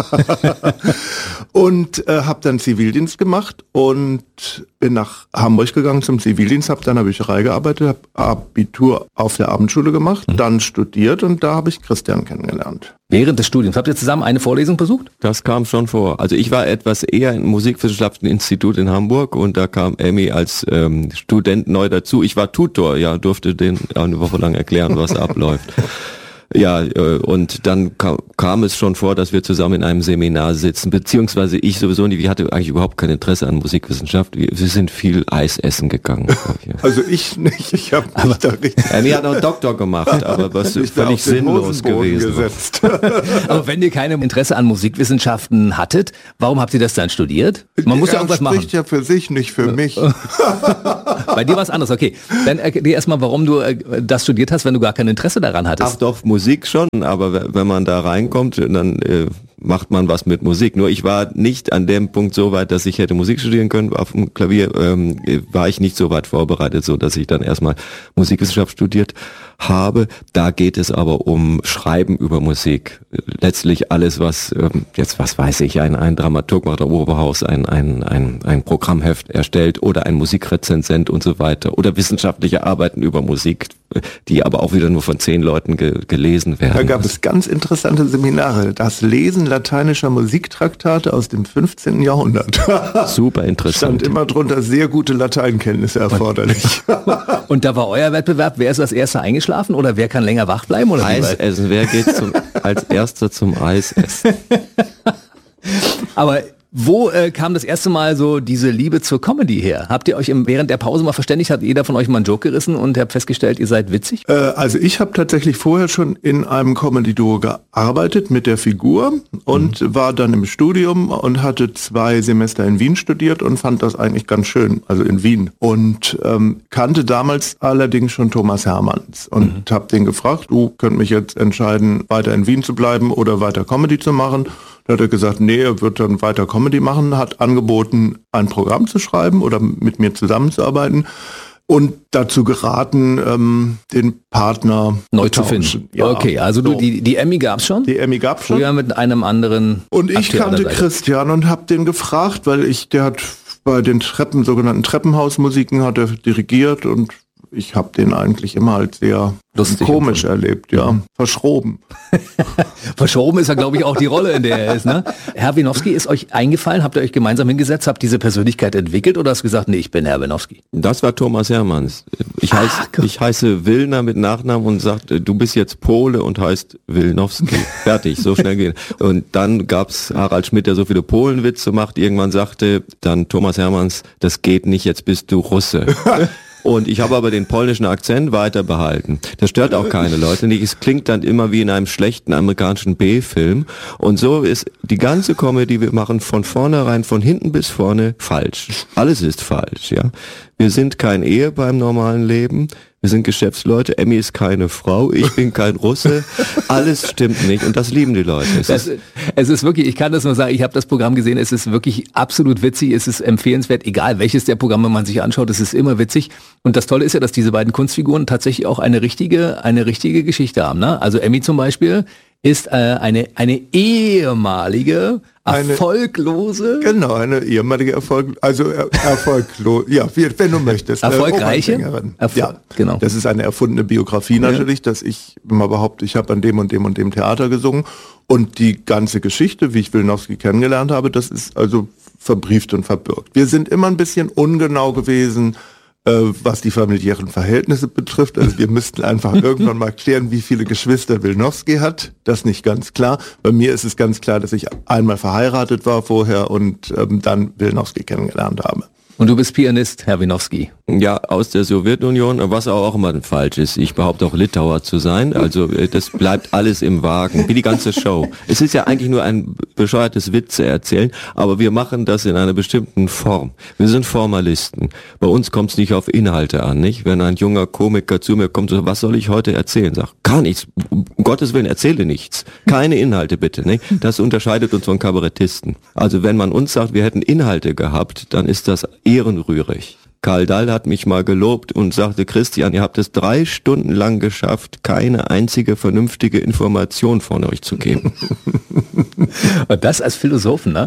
Und habe dann Zivildienst gemacht und bin nach Hamburg gegangen zum Zivildienst, habe dann in der Bücherei gearbeitet, habe Abitur auf der Abendschule gemacht, dann studiert und da habe ich Christian kennengelernt. Während des Studiums. Habt ihr zusammen eine Vorlesung besucht? Das kam schon vor. Also ich war etwas eher im Musikwissenschafteninstitut in Hamburg und da kam Emmy als Student neu dazu. Ich war Tutor, ja, durfte den eine Woche lang erklären, was abläuft. Ja, und dann kam es schon vor, dass wir zusammen in einem Seminar sitzen, beziehungsweise ich sowieso nicht, ich hatte eigentlich überhaupt kein Interesse an Musikwissenschaft, wir sind viel Eis essen gegangen. Also ich nicht, ich habe mich da richtig... Er hat noch einen Doktor gemacht, aber was völlig sinnlos gewesen. Aber wenn ihr kein Interesse an Musikwissenschaften hattet, warum habt ihr das dann studiert? Man muss ja irgendwas machen. spricht ja für sich, nicht für mich. Bei dir war es anders, okay. Dann erklär erstmal, warum du das studiert hast, wenn du gar kein Interesse daran hattest. Ach doch, Musik schon, aber wenn man da reinkommt, dann macht man was mit Musik. Nur ich war nicht an dem Punkt so weit, dass ich hätte Musik studieren können. Auf dem Klavier war ich nicht so weit vorbereitet, so dass ich dann erstmal Musikwissenschaft studiert habe. Da geht es aber um Schreiben über Musik. Letztlich alles, was jetzt, was weiß ich, ein Dramaturg macht, der Oberhaus ein Programmheft erstellt oder ein Musikrezensent und so weiter oder wissenschaftliche Arbeiten über Musik, die aber auch wieder nur von 10 Leuten gelesen werden. Da gab es ganz interessante Seminare. Das Lesen lateinischer Musiktraktate aus dem 15. Jahrhundert. Super interessant. Stand immer drunter, sehr gute Lateinkenntnisse erforderlich. Und da war euer Wettbewerb, wer ist als Erster eingeschlafen oder wer kann länger wach bleiben? Oder Eis essen, wer geht als Erster zum Eis essen? Aber wo kam das erste Mal so diese Liebe zur Comedy her? Habt ihr euch während der Pause mal verständigt? Hat jeder von euch mal einen Joke gerissen und habt festgestellt, ihr seid witzig? Also ich habe tatsächlich vorher schon in einem Comedy-Duo gearbeitet mit der Figur und war dann im Studium und hatte 2 Semester in Wien studiert und fand das eigentlich ganz schön, also in Wien. Und kannte damals allerdings schon Thomas Hermanns und habe den gefragt, du könnt mich jetzt entscheiden, weiter in Wien zu bleiben oder weiter Comedy zu machen. Da hat er gesagt, nee, er wird dann weiter Comedy machen, hat angeboten, ein Programm zu schreiben oder mit mir zusammenzuarbeiten und dazu geraten, den Partner neu zu finden. Ja, okay, also so. Die Emmy gab's schon? Die Emmy gab's schon. Früher mit einem anderen. Und ich kannte Christian und habe den gefragt, weil der hat bei den sogenannten Treppenhausmusiken hat er dirigiert und ich habe den eigentlich immer als sehr lustig komisch erlebt, ja. Verschroben. Verschroben ist ja, glaube ich, auch die Rolle, in der er ist, ne? Herr Wienowski, ist euch eingefallen? Habt ihr euch gemeinsam hingesetzt, habt diese Persönlichkeit entwickelt oder hast du gesagt, nee, ich bin Herr Wienowski? Das war Thomas Hermanns. Ich heiße Willner mit Nachnamen und sagte, du bist jetzt Pole und heißt Wilnowski. Fertig, so schnell gehen. Und dann gab's Harald Schmidt, der so viele Polenwitze macht. Irgendwann sagte dann Thomas Hermanns, das geht nicht, jetzt bist du Russe. Und ich habe aber den polnischen Akzent weiter behalten. Das stört auch keine Leute nicht. Es klingt dann immer wie in einem schlechten amerikanischen B-Film. Und so ist die ganze Comedy, die wir machen, von vornherein, von hinten bis vorne falsch. Alles ist falsch, ja. Wir sind kein Ehepaar im normalen Leben. Wir sind Geschäftsleute. Emmy ist keine Frau. Ich bin kein Russe. Alles stimmt nicht. Und das lieben die Leute. Es ist wirklich, ich kann das nur sagen, ich habe das Programm gesehen. Es ist wirklich absolut witzig. Es ist empfehlenswert, egal welches der Programme man sich anschaut. Es ist immer witzig. Und das Tolle ist ja, dass diese beiden Kunstfiguren tatsächlich auch eine richtige Geschichte haben. Ne? Also Emmy zum Beispiel ist eine ehemalige erfolglose? Genau, eine ehemalige erfolglose, ja, wenn du möchtest. Erfolgreiche? Ja, genau. Das ist eine erfundene Biografie natürlich, dass ich immer behaupte, ich habe an dem und dem und dem Theater gesungen. Und die ganze Geschichte, wie ich Wilnowski kennengelernt habe, das ist also verbrieft und verbürgt. Wir sind immer ein bisschen ungenau gewesen, was die familiären Verhältnisse betrifft. Also wir müssten einfach irgendwann mal klären, wie viele Geschwister Wilnowski hat. Das ist nicht ganz klar. Bei mir ist es ganz klar, dass ich einmal verheiratet war vorher und dann Wilnowski kennengelernt habe. Und du bist Pianist, Herr Wienowski. Ja, aus der Sowjetunion, was auch immer falsch ist. Ich behaupte auch Litauer zu sein. Also das bleibt alles im Wagen, wie die ganze Show. Es ist ja eigentlich nur ein bescheuertes Witze erzählen, aber wir machen das in einer bestimmten Form. Wir sind Formalisten. Bei uns kommt es nicht auf Inhalte an, nicht? Wenn ein junger Komiker zu mir kommt, so, was soll ich heute erzählen? Sag, gar nichts. Um Gottes Willen, erzähle nichts. Keine Inhalte bitte, nicht? Das unterscheidet uns von Kabarettisten. Also wenn man uns sagt, wir hätten Inhalte gehabt, dann ist das ehrenrührig. Karl Dall hat mich mal gelobt und sagte, Christian, ihr habt es 3 Stunden lang geschafft, keine einzige vernünftige Information von euch zu geben. Und das als Philosophen, ne?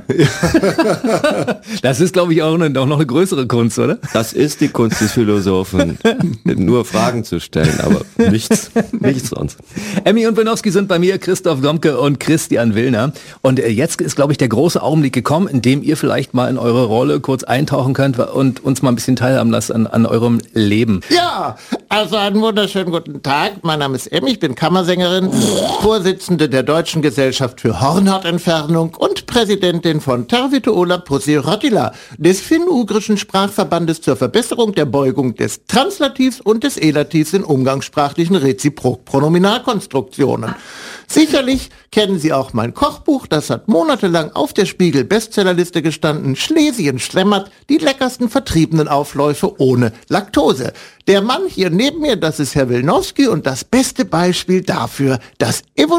Das ist, glaube ich, auch noch eine größere Kunst, oder? Das ist die Kunst des Philosophen, nur Fragen zu stellen, aber nichts sonst. Emmy und Wienowski sind bei mir, Christoph Domke und Christian Willner. Und jetzt ist, glaube ich, der große Augenblick gekommen, in dem ihr vielleicht mal in eure Rolle kurz eintauchen könnt und uns mal ein bisschen teilhaben lassen an eurem Leben. Ja, also einen wunderschönen guten Tag. Mein Name ist Emmy, ich bin Kammersängerin, Vorsitzende der Deutschen Gesellschaft für Hornhautentfernung und Präsidentin von Tarvituola Pusirotila, des finn-ugrischen Sprachverbandes zur Verbesserung der Beugung des Translativs und des Elativs in umgangssprachlichen Reziprok-Pronominalkonstruktionen. Sicherlich kennen Sie auch mein Kochbuch, das hat monatelang auf der Spiegel-Bestsellerliste gestanden. Schlesien schlemmert, die leckersten vertriebenen Aufläufe ohne Laktose. Der Mann hier neben mir, das ist Herr Wilnowski und das beste Beispiel dafür, dass